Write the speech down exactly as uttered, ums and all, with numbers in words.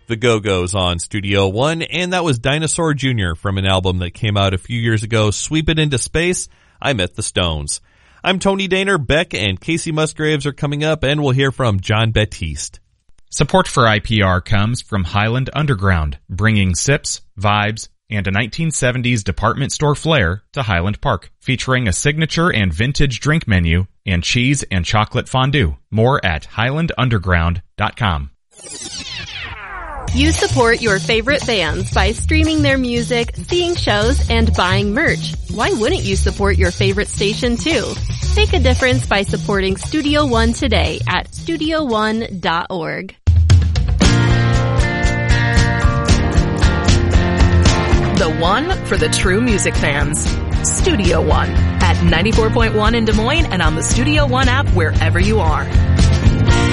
The Go-Go's on Studio One, and that was Dinosaur Junior from an album that came out a few years ago, Sweep It Into Space, I Met the Stones. I'm Tony Daner. Beck and Casey Musgraves are coming up, and we'll hear from John Baptiste. Support for I P R comes from Highland Underground, bringing sips, vibes, and a nineteen seventies department store flair to Highland Park, featuring a signature and vintage drink menu and cheese and chocolate fondue. More at highland underground dot com. You support your favorite bands by streaming their music, seeing shows, and buying merch. Why wouldn't you support your favorite station too? Make a difference by supporting Studio One today at studio one dot org. The one for the true music fans. Studio One at ninety-four point one in Des Moines and on the Studio One app wherever you are.